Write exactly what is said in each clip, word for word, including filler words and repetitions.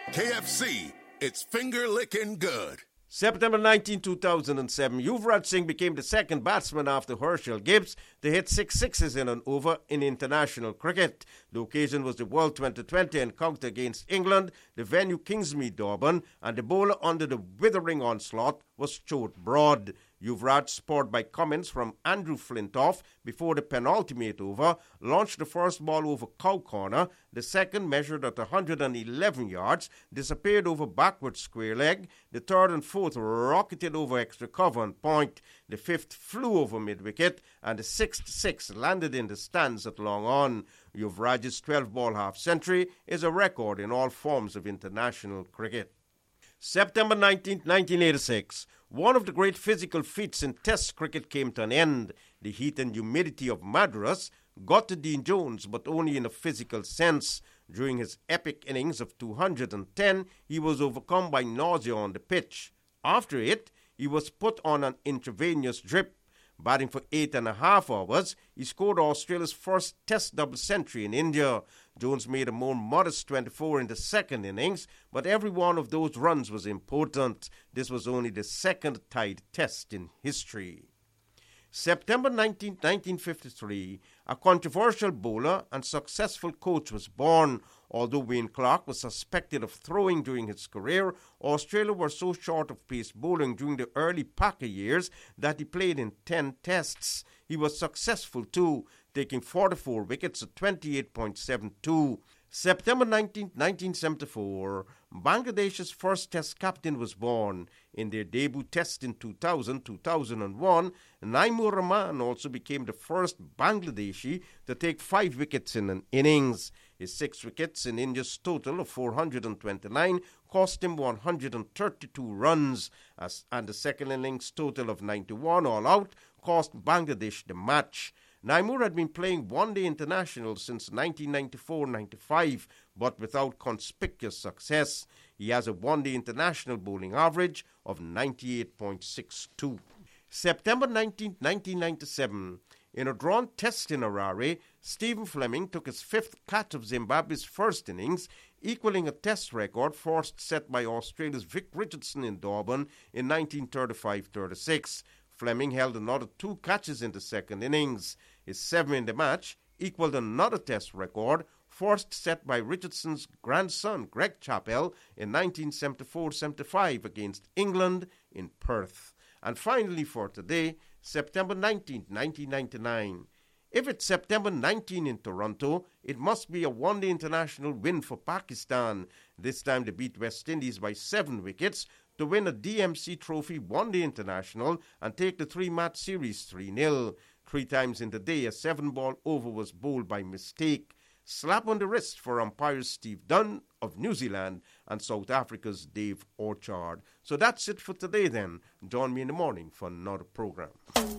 K F C, it's finger-licking good. September nineteenth, two thousand seven, Yuvraj Singh became the second batsman after Herschel Gibbs to hit six sixes in an over in international cricket. The occasion was the World twenty twenty encounter against England, the venue Kingsmead Durban, and the bowler under the withering onslaught was Stuart Broad. Yuvraj, spurred by comments from Andrew Flintoff before the penultimate over, launched the first ball over cow corner, the second measured at one hundred eleven yards, disappeared over backward square leg, the third and fourth rocketed over extra cover and point, the fifth flew over mid-wicket, and the sixth six landed in the stands at long on. Yuvraj's twelve-ball half-century is a record in all forms of international cricket. September nineteenth, nineteen eighty-six. One of the great physical feats in Test cricket came to an end. The heat and humidity of Madras got to Dean Jones, but only in a physical sense. During his epic innings of two hundred ten, he was overcome by nausea on the pitch. After it, he was put on an intravenous drip. Batting for eight and a half hours, he scored Australia's first Test double century in India. Jones made a more modest twenty-four in the second innings, but every one of those runs was important. This was only the second tied Test in history. September nineteenth, nineteen fifty-three, a controversial bowler and successful coach was born. Although Wayne Clark was suspected of throwing during his career, Australia were so short of pace bowling during the early Packer years that he played in ten tests. He was successful too, taking forty-four wickets at twenty-eight point seven two. September nineteenth, nineteen seventy-four, Bangladesh's first Test captain was born. In their debut Test in two thousand to two thousand one, Naimur Rahman also became the first Bangladeshi to take five wickets in an innings. His six wickets in India's total of four hundred twenty-nine cost him one hundred thirty-two runs, as, and the second innings total of ninety-one all out cost Bangladesh the match. Naimur had been playing one-day international since nineteen ninety-four ninety-five, but without conspicuous success. He has a one-day international bowling average of ninety-eight point six two. September nineteenth, nineteen ninety-seven. In a drawn Test in Harare, Stephen Fleming took his fifth catch of Zimbabwe's first innings, equaling a Test record first set by Australia's Vic Richardson in Durban in nineteen thirty-five thirty-six. Fleming held another two catches in the second innings. His seven in the match equaled another Test record, first set by Richardson's grandson Greg Chappell in nineteen seventy-four seventy-five against England in Perth. And finally for today, September nineteenth, nineteen ninety-nine. If it's September nineteenth in Toronto, it must be a one-day international win for Pakistan. This time they beat West Indies by seven wickets to win a D M C Trophy one-day international and take the three-match series three nil. Three times in the day, a seven-ball over was bowled by mistake. Slap on the wrist for umpires Steve Dunn of New Zealand and South Africa's Dave Orchard. So that's it for today then. Join me in the morning for another program.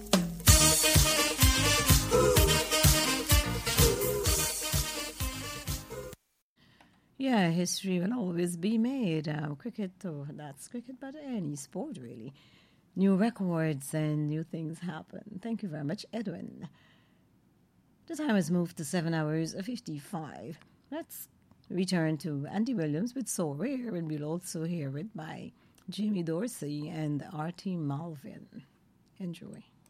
Yeah, history will always be made. Um, cricket, oh, that's cricket, but any sport really. New records and new things happen. Thank you very much, Edwin. The time has moved to seven hours fifty-five. Let's return to Andy Williams with So Rare, and we'll also hear it by Jamie Dorsey and Artie Malvin. Enjoy.